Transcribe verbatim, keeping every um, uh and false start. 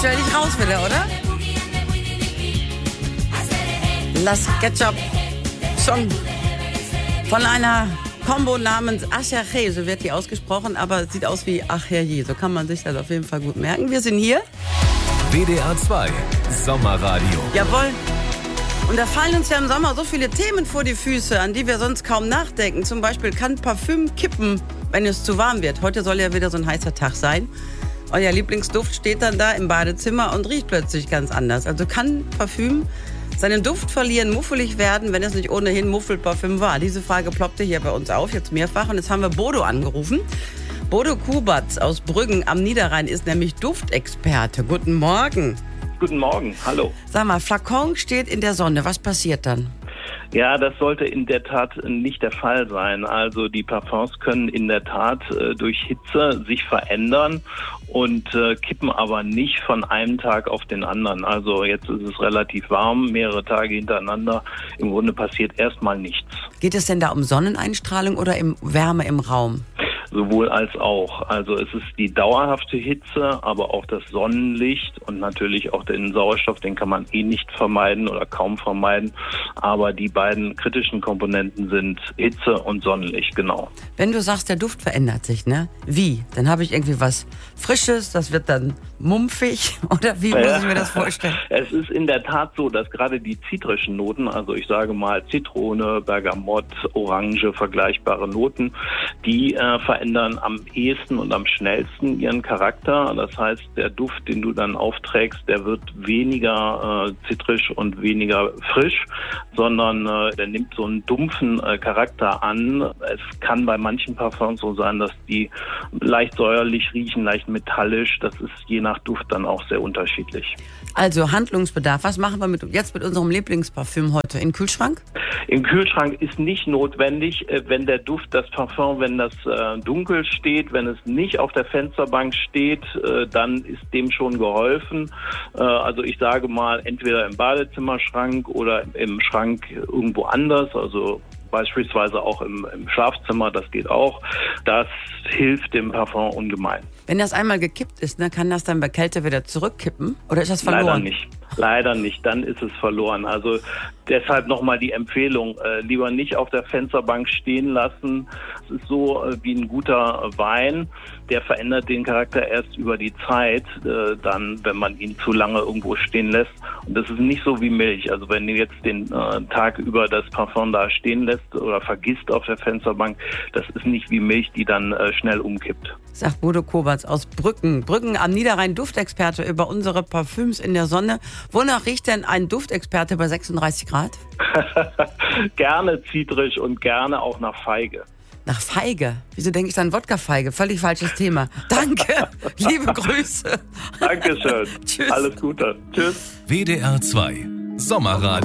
stell dich raus wieder, oder? Las Ketchup, Song von einer Combo namens Acherche, so wird die ausgesprochen, aber es sieht aus wie Acherje, so kann man sich das auf jeden Fall gut merken. Wir sind hier. W D R zwei, Sommerradio. Jawohl. Und da fallen uns ja im Sommer so viele Themen vor die Füße, an die wir sonst kaum nachdenken. Zum Beispiel kann Parfüm kippen, wenn es zu warm wird. Heute soll ja wieder so ein heißer Tag sein. Euer Lieblingsduft steht dann da im Badezimmer und riecht plötzlich ganz anders. Also kann Parfüm seinen Duft verlieren, muffelig werden, wenn es nicht ohnehin Muffelparfüm war? Diese Frage ploppte hier bei uns auf, jetzt mehrfach. Und jetzt haben wir Bodo angerufen. Bodo Kubatz aus Brüggen am Niederrhein ist nämlich Duftexperte. Guten Morgen. Guten Morgen, hallo. Sag mal, Flakon steht in der Sonne, was passiert dann? Ja, das sollte in der Tat nicht der Fall sein. Also die Parfums können in der Tat äh, durch Hitze sich verändern und äh, kippen aber nicht von einem Tag auf den anderen. Also jetzt ist es relativ warm, mehrere Tage hintereinander. Im Grunde passiert erstmal nichts. Geht es denn da um Sonneneinstrahlung oder um Wärme im Raum? Sowohl als auch. Also es ist die dauerhafte Hitze, aber auch das Sonnenlicht und natürlich auch den Sauerstoff, den kann man eh nicht vermeiden oder kaum vermeiden. Aber die beiden kritischen Komponenten sind Hitze und Sonnenlicht, genau. Wenn du sagst, der Duft verändert sich, ne? Wie? Dann habe ich irgendwie was Frisches, das wird dann mumpfig oder wie muss ich mir das vorstellen? Es ist in der Tat so, dass gerade die zitrischen Noten, also ich sage mal Zitrone, Bergamott, Orange, vergleichbare Noten, die äh, verändern am ehesten und am schnellsten ihren Charakter. Das heißt, der Duft, den du dann aufträgst, der wird weniger äh, zitrisch und weniger frisch, sondern äh, der nimmt so einen dumpfen äh, Charakter an. Es kann bei manchen Parfums so sein, dass die leicht säuerlich riechen, leicht metallisch. Das ist je nach Duft dann auch sehr unterschiedlich. Also Handlungsbedarf. Was machen wir mit, jetzt mit unserem Lieblingsparfüm heute? In den Kühlschrank? Im Kühlschrank ist nicht notwendig, wenn der Duft, das Parfum, wenn das äh, dunkel steht, wenn es nicht auf der Fensterbank steht, äh, dann ist dem schon geholfen. Äh, also ich sage mal, entweder im Badezimmerschrank oder im Schrank irgendwo anders, also beispielsweise auch im, im Schlafzimmer, das geht auch. Das hilft dem Parfum ungemein. Wenn das einmal gekippt ist, ne, kann das dann bei Kälte wieder zurückkippen? Oder ist das verloren? Leider nicht. Leider nicht, dann ist es verloren. Also deshalb nochmal die Empfehlung, äh, lieber nicht auf der Fensterbank stehen lassen. Es ist so äh, wie ein guter Wein, der verändert den Charakter erst über die Zeit, äh, dann, wenn man ihn zu lange irgendwo stehen lässt. Und das ist nicht so wie Milch. Also wenn du jetzt den äh, Tag über das Parfum da stehen lässt oder vergisst auf der Fensterbank, das ist nicht wie Milch, die dann äh, schnell umkippt. Sagt Bodo Kubatz aus Brüggen. Brüggen am Niederrhein, Duftexperte über unsere Parfüms in der Sonne. Wonach riecht denn ein Duftexperte bei sechsunddreißig Grad? Gerne zitrisch und gerne auch nach Feige. Nach Feige? Wieso denke ich dann Wodka-Feige? Völlig falsches Thema. Danke, liebe Grüße. Dankeschön. Tschüss. Alles Gute. Tschüss. W D R zwei, Sommerradio.